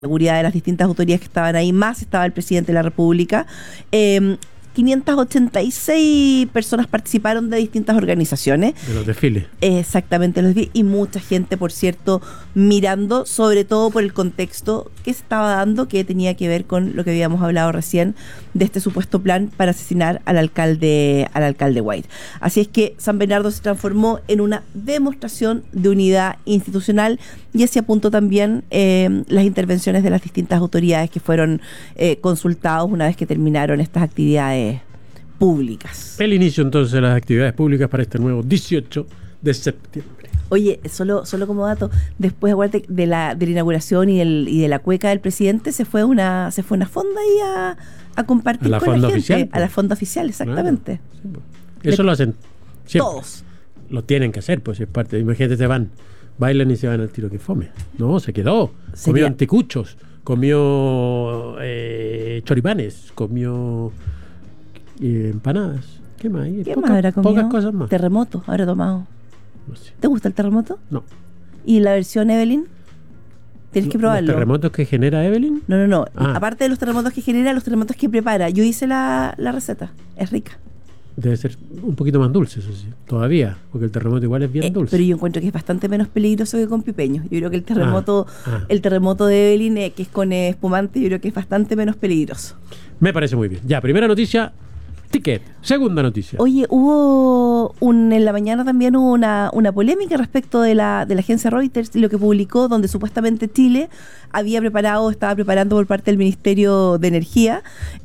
seguridad de las distintas autoridades que estaban ahí, más estaba el presidente de la República. 586 personas participaron de distintas organizaciones. De los desfiles. Exactamente, los desfiles. Y mucha gente, por cierto, mirando, sobre todo por el contexto que se estaba dando, que tenía que ver con lo que habíamos hablado recién, de este supuesto plan para asesinar al alcalde White. Así es que San Bernardo se transformó en una demostración de unidad institucional, y así apuntó también las intervenciones de las distintas autoridades que fueron consultados una vez que terminaron estas actividades públicas. El inicio entonces de las actividades públicas para este nuevo 18 de septiembre. Oye, solo como dato, después acuérdate de la inauguración y de la cueca del presidente, se fue una fonda ahí a compartir con la gente. Oficial, a la fonda oficial, exactamente. Claro, sí, eso lo hacen siempre. Todos. Lo tienen que hacer, pues es parte. Imagínate, bailan y se van al tiro, que fome. No, se quedó. Comió anticuchos, comió choripanes, comió empanadas. ¿Qué más? ¿Qué más habrá comido? Pocas cosas más. Terremoto, habrá tomado. No sé. ¿Te gusta el terremoto? No. ¿Y la versión Evelyn? Tienes que probarlo. ¿Los terremotos que genera Evelyn? No. Aparte de los terremotos que genera, los terremotos que prepara. Yo hice la receta. Es rica. Debe ser un poquito más dulce, eso sí. Todavía. Porque el terremoto igual es bien dulce. Pero yo encuentro que es bastante menos peligroso que con pipeños. Yo creo que el terremoto de Evelyn, que es con espumante, yo creo que es bastante menos peligroso. Me parece muy bien. Ya, primera noticia, ticket. Segunda noticia. Oye, en la mañana también hubo una polémica respecto de la agencia Reuters y lo que publicó, donde supuestamente Chile estaba preparando por parte del Ministerio de Energía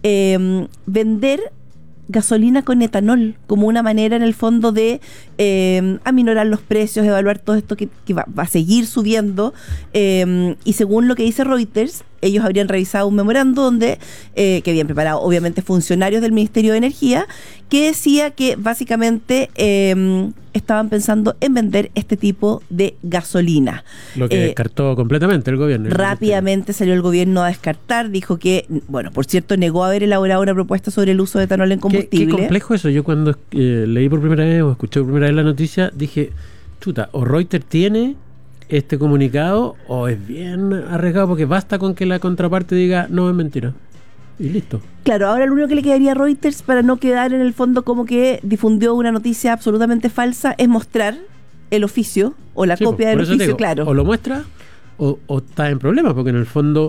vender gasolina con etanol como una manera en el fondo de aminorar los precios, evaluar todo esto que va a seguir subiendo, y según lo que dice Reuters, ellos habrían revisado un memorando donde que habían preparado obviamente funcionarios del Ministerio de Energía, que decía que básicamente estaban pensando en vender este tipo de gasolina. Lo que descartó completamente el gobierno. Rápidamente salió el gobierno a descartar, dijo que, bueno, por cierto, negó haber elaborado una propuesta sobre el uso de etanol en combustible. Qué complejo eso. Yo cuando leí por primera vez o escuché por primera vez la noticia, dije, chuta, o Reuters tiene este comunicado o es bien arriesgado, porque basta con que la contraparte diga, no, es mentira. Y listo. Claro, ahora lo único que le quedaría a Reuters para no quedar en el fondo como que difundió una noticia absolutamente falsa es mostrar el oficio o la copia del oficio, digo, claro. O lo muestra o está en problemas, porque en el fondo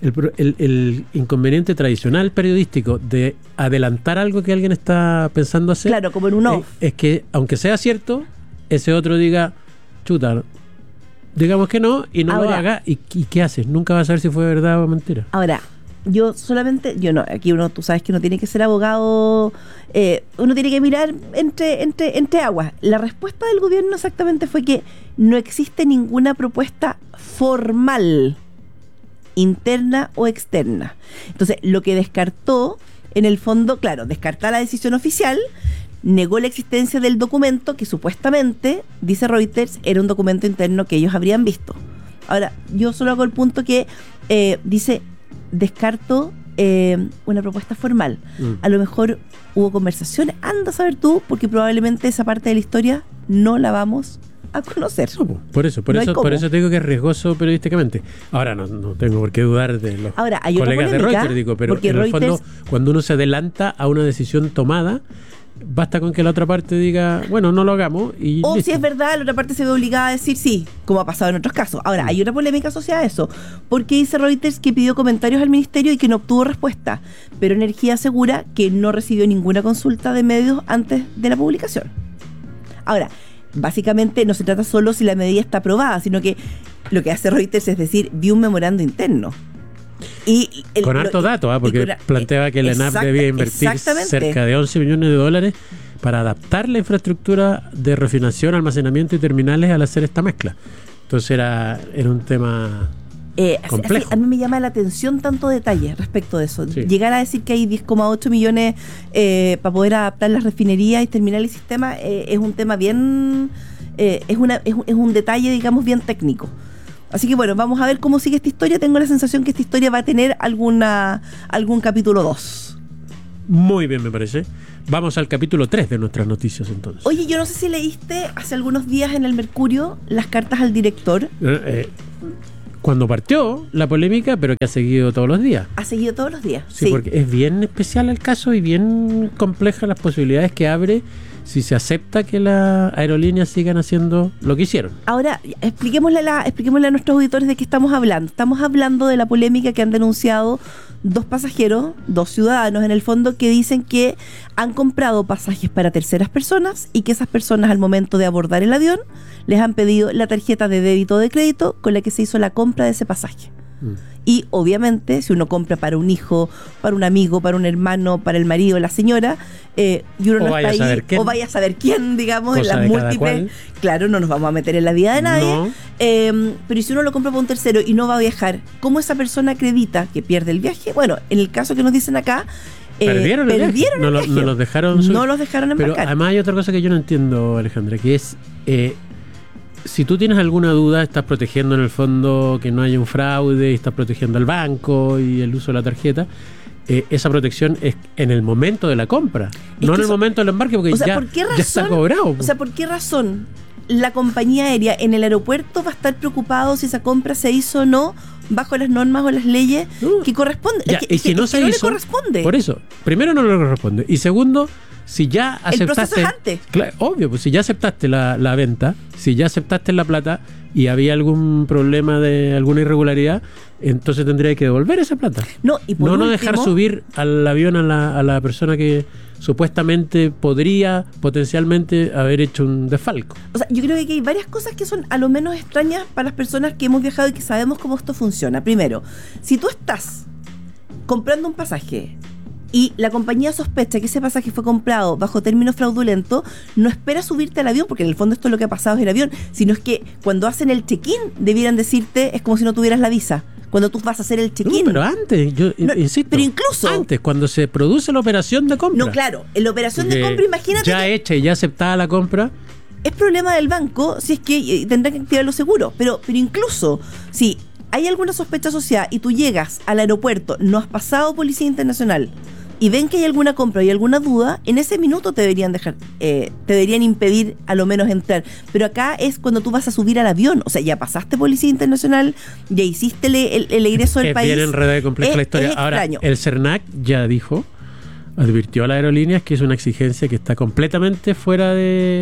el inconveniente tradicional periodístico de adelantar algo que alguien está pensando hacer, claro, como en un off, es que aunque sea cierto, ese otro diga, chuta, digamos que no, y no ahora, lo haga, y ¿qué haces? Nunca vas a saber si fue verdad o mentira. Ahora, yo no, aquí tú sabes que uno tiene que ser abogado, uno tiene que mirar entre aguas. La respuesta del gobierno exactamente fue que no existe ninguna propuesta formal, interna o externa. Entonces, lo que descartó, en el fondo, claro, descartar la decisión oficial, negó la existencia del documento que supuestamente, dice Reuters, era un documento interno que ellos habrían visto. Ahora, yo solo hago el punto que dice, descarto una propuesta formal. A lo mejor hubo conversaciones, anda a saber tú, porque probablemente esa parte de la historia no la vamos a conocer. No, por eso te digo que es riesgoso periodísticamente. Ahora no tengo por qué dudar de los colegas de Reuters, pero en el fondo, cuando uno se adelanta a una decisión tomada, basta con que la otra parte diga, bueno, no lo hagamos, y o listo. Si es verdad, la otra parte se ve obligada a decir sí, como ha pasado en otros casos. Ahora, hay una polémica asociada a eso, porque dice Reuters que pidió comentarios al ministerio y que no obtuvo respuesta, pero Energía asegura que no recibió ninguna consulta de medios antes de la publicación. Ahora, básicamente no se trata solo si la medida está aprobada, sino que lo que hace Reuters es decir, vi un memorando interno. Con harto dato, porque planteaba que el ENAP debía invertir cerca de 11 millones de dólares para adaptar la infraestructura de refinación, almacenamiento y terminales al hacer esta mezcla. Entonces era un tema complejo. A mí me llama la atención tanto detalle respecto de eso. Sí. Llegar a decir que hay 10,8 millones para poder adaptar las refinerías y terminales y sistemas es un tema bien... es un detalle, digamos, bien técnico. Así que bueno, vamos a ver cómo sigue esta historia. Tengo la sensación que esta historia va a tener algún capítulo 2. Muy bien, me parece. Vamos al capítulo 3 de nuestras noticias entonces. Oye, yo no sé si leíste hace algunos días en el Mercurio las cartas al director. cuando partió la polémica, pero que ha seguido todos los días. Ha seguido todos los días, sí. Porque es bien especial el caso y bien compleja las posibilidades que abre si se acepta que las aerolíneas sigan haciendo lo que hicieron. Ahora, expliquémosle a nuestros auditores de qué estamos hablando. Estamos hablando de la polémica que han denunciado 2 pasajeros, 2 ciudadanos en el fondo, que dicen que han comprado pasajes para terceras personas y que esas personas al momento de abordar el avión les han pedido la tarjeta de débito o de crédito con la que se hizo la compra de ese pasaje. Y obviamente, si uno compra para un hijo, para un amigo, para un hermano, para el marido, la señora, y uno no está ahí, o vaya a saber quién, digamos, cosa en las múltiples. Claro, no nos vamos a meter en la vida de nadie. No. Pero si uno lo compra para un tercero y no va a viajar, ¿cómo esa persona acredita que pierde el viaje? Bueno, en el caso que nos dicen acá, perdieron el viaje. No los dejaron subir. No los dejaron embarcar. Pero además hay otra cosa que yo no entiendo, Alejandra, que es... si tú tienes alguna duda, estás protegiendo en el fondo que no haya un fraude, estás protegiendo al banco y el uso de la tarjeta. Esa protección es en el momento de la compra, no en el momento del embarque, porque ya está cobrado. O sea, ¿por qué razón la compañía aérea en el aeropuerto va a estar preocupado si esa compra se hizo o no bajo las normas o las leyes que corresponden? Y si no se hizo, no le corresponde. Por eso, primero no le corresponde. Y segundo, si ya aceptaste... El proceso es antes. Claro, obvio, pues si ya aceptaste la venta, si ya aceptaste la plata y había algún problema de alguna irregularidad, entonces tendría que devolver esa plata. No dejar subir al avión a la persona que supuestamente podría potencialmente haber hecho un desfalco. O sea, yo creo que hay varias cosas que son a lo menos extrañas para las personas que hemos viajado y que sabemos cómo esto funciona. Primero, si tú estás comprando un pasaje y la compañía sospecha que ese pasaje fue comprado bajo términos fraudulentos, no espera subirte al avión, porque en el fondo esto es lo que ha pasado en el avión, sino es que cuando hacen el check-in debieran decirte, es como si no tuvieras la visa. Cuando tú vas a hacer el check-in. No, pero antes, insisto. Pero incluso antes, cuando se produce la operación de compra. No, claro, en la operación de compra, imagínate. Ya hecha y ya aceptada la compra. Es problema del banco si es que tendrán que activar los seguros. Pero incluso si hay alguna sospecha asociada y tú llegas al aeropuerto, no has pasado Policía Internacional y ven que hay alguna compra y alguna duda, en ese minuto te deberían dejar, te deberían impedir a lo menos entrar. Pero acá es cuando tú vas a subir al avión, o sea, ya pasaste Policía Internacional, ya hiciste el ingreso del país. Es bien enredada y compleja la historia. Ahora, el CERNAC ya advirtió a las aerolíneas que es una exigencia que está completamente fuera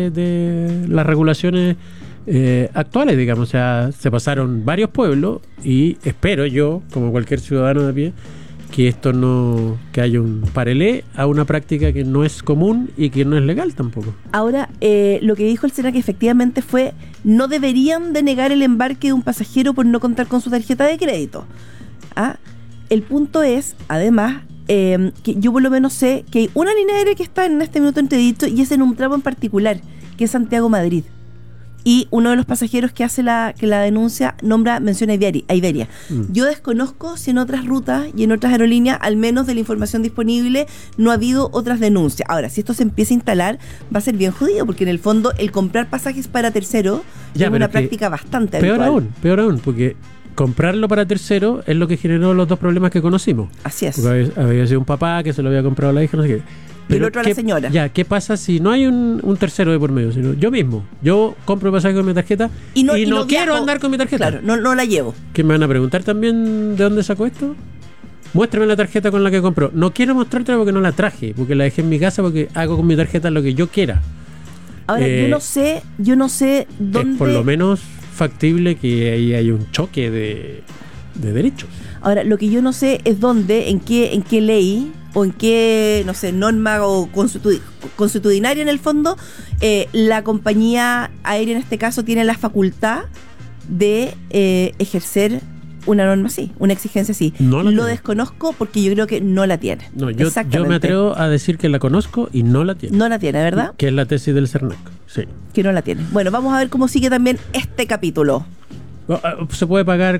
de las regulaciones actuales, digamos. O sea, se pasaron varios pueblos y espero yo, como cualquier ciudadano de a pie, que esto que haya un parelé a una práctica que no es común y que no es legal tampoco. Ahora, lo que dijo el CERNAC efectivamente fue: no deberían denegar el embarque de un pasajero por no contar con su tarjeta de crédito. El punto es, además, que yo por lo menos sé que hay una línea aérea que está en este minuto entredicho, y es en un tramo en particular, que es Santiago-Madrid. Y uno de los pasajeros que hace la denuncia menciona a Iberia. Yo desconozco si en otras rutas y en otras aerolíneas, al menos de la información disponible, no ha habido otras denuncias. Ahora, si esto se empieza a instalar, va a ser bien jodido, porque en el fondo el comprar pasajes para terceros es una práctica bastante habitual. Peor aún, porque comprarlo para tercero es lo que generó los 2 problemas que conocimos. Así es. Porque había sido un papá que se lo había comprado a la hija, no sé qué. Pero el otro a la señora. Ya, ¿qué pasa si no hay un tercero de por medio? Sino yo mismo. Yo compro el pasaje con mi tarjeta y no quiero andar con mi tarjeta. Claro, no la llevo. ¿Que me van a preguntar también de dónde sacó esto? Muéstrame la tarjeta con la que compró. No quiero mostrártela porque no la traje, porque la dejé en mi casa, porque hago con mi tarjeta lo que yo quiera. Ahora, yo no sé dónde... Es por lo menos factible que ahí hay un choque de derechos. Ahora, lo que yo no sé es dónde, en qué ley o en qué, no sé, norma o consuetudinaria en el fondo, la compañía aérea en este caso tiene la facultad de ejercer una norma así, una exigencia así. Lo desconozco porque yo creo que no la tiene. No, yo me atrevo a decir que la conozco y no la tiene. No la tiene, ¿verdad? Que es la tesis del CERNAC, sí. Que no la tiene. Bueno, vamos a ver cómo sigue también este capítulo. Se puede pagar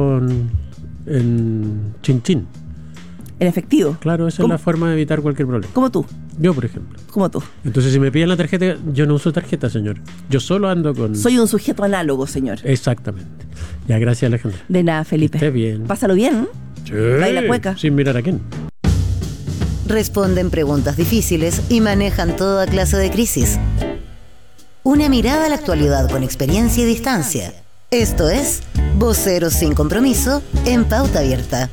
en chin-chin. En efectivo. Claro, esa es la forma de evitar cualquier problema. Como tú. Yo, por ejemplo. Como tú. Entonces, si me piden la tarjeta, yo no uso tarjeta, señor. Yo solo ando con... Soy un sujeto análogo, señor. Exactamente. Ya, gracias, Alejandra. De nada, Felipe. Esté bien. Pásalo bien. Sí. Baila cueca. Sin mirar a quién. Responden preguntas difíciles y manejan toda clase de crisis. Una mirada a la actualidad con experiencia y distancia. Esto es Voceros sin compromiso en Pauta Abierta.